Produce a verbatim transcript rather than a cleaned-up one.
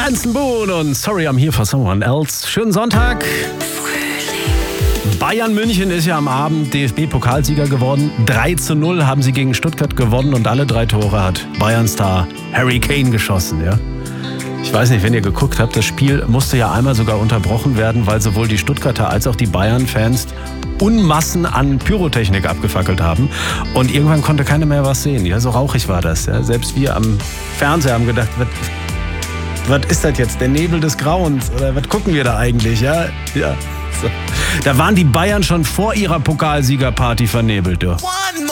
Benson Boone und Sorry I'm Here for Someone Else. Schönen Sonntag. Bayern München ist ja am Abend D F B-Pokalsieger geworden. drei zu null haben sie gegen Stuttgart gewonnen und alle drei Tore hat Bayern-Star Harry Kane geschossen. Ja? Ich weiß nicht, wenn ihr geguckt habt, das Spiel musste ja einmal sogar unterbrochen werden, weil sowohl die Stuttgarter als auch die Bayern-Fans Unmassen an Pyrotechnik abgefackelt haben. Und irgendwann konnte keiner mehr was sehen. Ja, so rauchig war das. Ja? Selbst wir am Fernseher haben gedacht, was, was ist das jetzt? Der Nebel des Grauens? Oder was gucken wir da eigentlich? Ja, ja. So. Da waren die Bayern schon vor ihrer Pokalsiegerparty vernebelt. Ja.